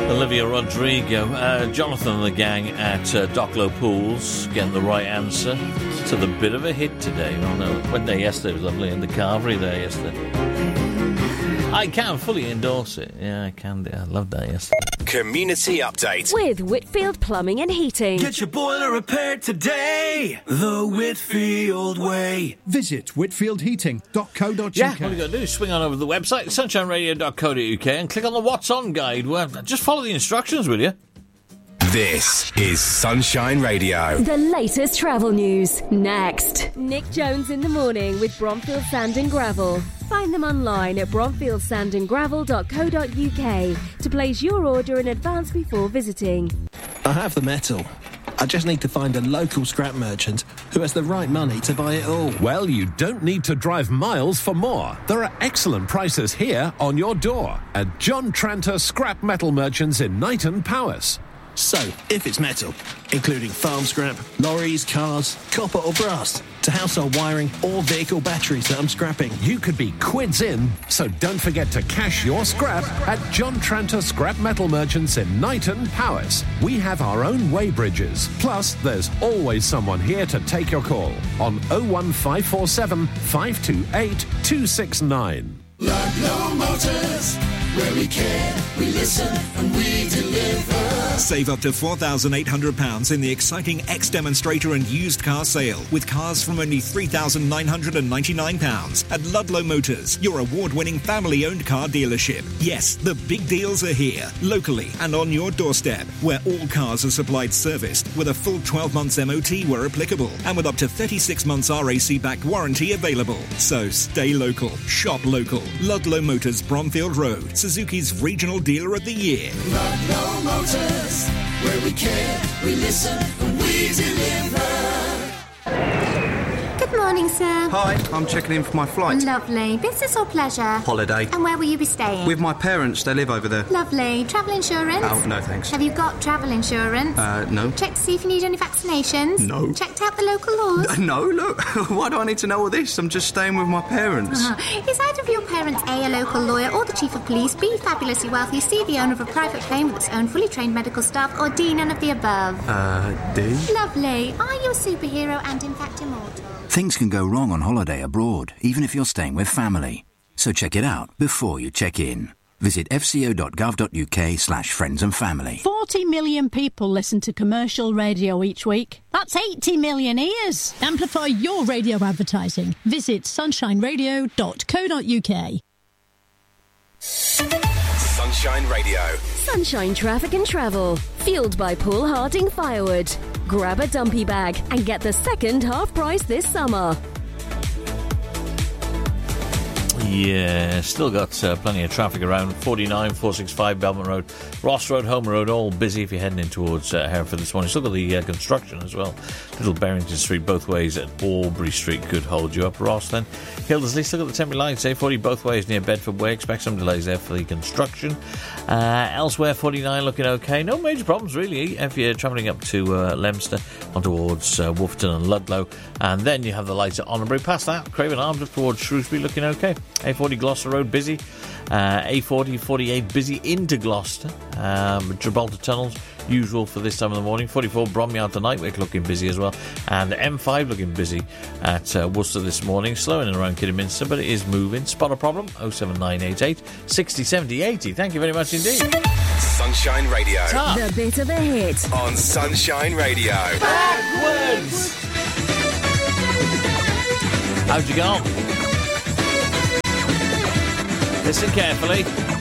Olivia Rodrigo. Jonathan and the gang at Docklow Pools getting the right answer to the bit of a hit today. Oh no, went there yesterday, it was lovely, in the Carvery there yesterday. I can fully endorse it. Yeah, I can do. I loved that yesterday. Community Update with Whitfield Plumbing and Heating. Get your boiler repaired today the Whitfield way. Visit whitfieldheating.co.uk. Yeah, all you got to do is swing on over to the website, sunshineradio.co.uk, and click on the What's On guide. Well, just follow the instructions, will you? This is Sunshine Radio. The latest travel news. Next. Nick Jones in the morning with Bromfield Sand and Gravel. Find them online at bromfieldsandandgravel.co.uk to place your order in advance before visiting. I have the metal. I just need to find a local scrap merchant who has the right money to buy it all. Well, you don't need to drive miles for more. There are excellent prices here on your door at John Tranter Scrap Metal Merchants in Knighton, Powys. So, if it's metal, including farm scrap, lorries, cars, copper or brass, to household wiring or vehicle batteries that I'm scrapping, you could be quids in, so don't forget to cash your scrap at John Tranter Scrap Metal Merchants in Knighton, Powys. We have our own weighbridges, plus there's always someone here to take your call on 01547 528 269. Ludlow Motors, where we care, we listen and we deliver. Save up to £4,800 in the exciting X-Demonstrator and used car sale with cars from only £3,999 at Ludlow Motors, your award-winning family-owned car dealership. Yes, the big deals are here, locally and on your doorstep, where all cars are supplied serviced with a full 12 months MOT where applicable and with up to 36 months RAC-backed warranty available. So stay local, shop local. Ludlow Motors, Bromfield Road, Suzuki's Regional Dealer of the Year. Ludlow Motors, where we care, we listen, and we deliver. Good morning, sir. Hi, I'm checking in for my flight. Lovely. Business or pleasure? Holiday. And where will you be staying? With my parents, they live over there. Lovely. Travel insurance? Oh, no thanks. Have you got travel insurance? No. Checked to see if you need any vaccinations? No. Checked out the local laws? No, look. Why do I need to know all this? I'm just staying with my parents. Is either of your parents A local lawyer, or the chief of police, B, fabulously wealthy, C, the owner of a private plane with its own fully trained medical staff, or D, none of the above? D? Lovely. Are you a superhero and in fact immortal? Things can go wrong on holiday abroad, even if you're staying with family. So check it out before you check in. Visit fco.gov.uk/friends and family. 40 million people listen to commercial radio each week. That's 80 million ears. Amplify your radio advertising. Visit sunshineradio.co.uk. Sunshine Radio. Sunshine Traffic and Travel. Fueled by Paul Harding Firewood. Grab a dumpy bag and get the second half price this summer. Yeah, still got plenty of traffic around. 49, 465 Belmont Road, Ross Road, Homer Road, all busy if you're heading in towards Hereford this morning. Still got the construction as well. Little Barrington Street both ways at Aubrey Street could hold you up. Ross then, Hildersley, still got the temporary lights, A40 both ways near Bedford Way. Expect some delays there for the construction. Elsewhere, 49 looking okay. No major problems really if you're travelling up to Leominster on towards Wolferton and Ludlow. And then you have the lights at Honbury. Past that, Craven Arms up towards Shrewsbury looking okay. A40 Gloucester Road busy. A40, 48 busy into Gloucester. Gibraltar Tunnels, usual for this time of the morning. 44 Bromyard to Nightwick looking busy as well. And M5 looking busy at Worcester this morning. Slowing in around Kidderminster, but it is moving. Spot a problem, 07988 60 70 80. Thank you very much indeed. Sunshine Radio. The bit of a hit. On Sunshine Radio. Backwards! How'd you go? Listen carefully.